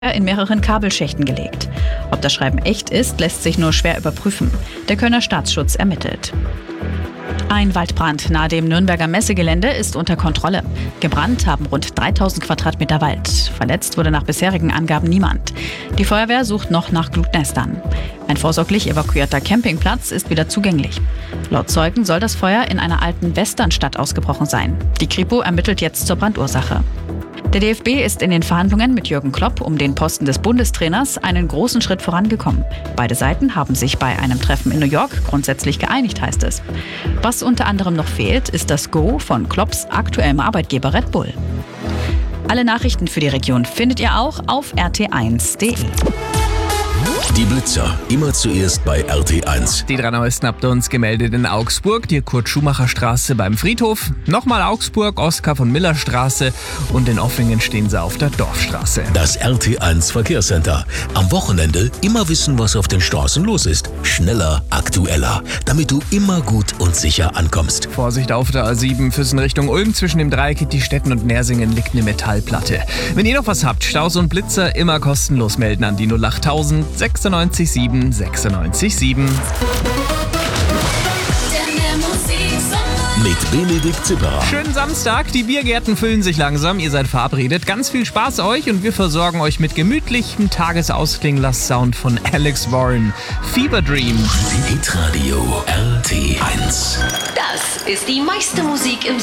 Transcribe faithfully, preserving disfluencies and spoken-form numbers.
in mehreren Kabelschächten gelegt. Ob das Schreiben echt ist, lässt sich nur schwer überprüfen. Der Kölner Staatsschutz ermittelt. Ein Waldbrand nahe dem Nürnberger Messegelände ist unter Kontrolle. Gebrannt haben rund dreitausend Quadratmeter Wald. Verletzt wurde nach bisherigen Angaben niemand. Die Feuerwehr sucht noch nach Glutnestern. Ein vorsorglich evakuierter Campingplatz ist wieder zugänglich. Laut Zeugen soll das Feuer in einer alten Westernstadt ausgebrochen sein. Die Kripo ermittelt jetzt zur Brandursache. Der D F B ist in den Verhandlungen mit Jürgen Klopp um den Posten des Bundestrainers einen großen Schritt vorangekommen. Beide Seiten haben sich bei einem Treffen in New York grundsätzlich geeinigt, heißt es. Was unter anderem noch fehlt, ist das Go von Klopps aktuellem Arbeitgeber Red Bull. Alle Nachrichten für die Region findet ihr auch auf r t eins punkt d e. Die Blitzer, immer zuerst bei R T eins. Die drei neuesten habt ihr uns gemeldet in Augsburg, die Kurt-Schumacher-Straße beim Friedhof, nochmal Augsburg, Oskar-von-Miller-Straße und in Offingen stehen sie auf der Dorfstraße. Das R T eins Verkehrscenter. Am Wochenende immer wissen, was auf den Straßen los ist. Schneller, aktueller, damit du immer gut und sicher ankommst. Vorsicht auf der A sieben, Füssen Richtung Ulm, zwischen dem Dreieck Kittistetten und Nersingen liegt eine Metallplatte. Wenn ihr noch was habt, Staus und Blitzer, immer kostenlos melden an die null achttausend sechsundneunzig sieben sechsundneunzig sieben. Mit Benedikt Zipperer. Schönen Samstag, die Biergärten füllen sich langsam, ihr seid verabredet. Ganz viel Spaß euch und wir versorgen euch mit gemütlichem Tagesausklinglers-Sound von Alex Warren. Fever Dream. Hitradio R T eins. Das ist die meiste Musik im